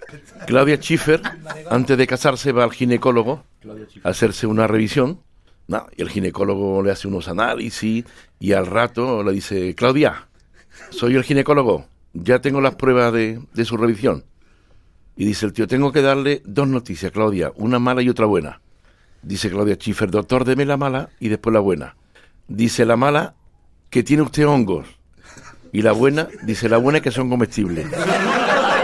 Claudia Schiffer, antes de casarse, va al ginecólogo a hacerse una revisión. No, y el ginecólogo le hace unos análisis y al rato le dice: Claudia, soy el ginecólogo, ya tengo las pruebas de su revisión. Y dice el tío: tengo que darle 2 noticias, Claudia, una mala y otra buena. Dice Claudia Schiffer: doctor, deme la mala y después la buena. Dice la mala, que tiene usted hongos. Y la buena, dice la buena, es que son comestibles.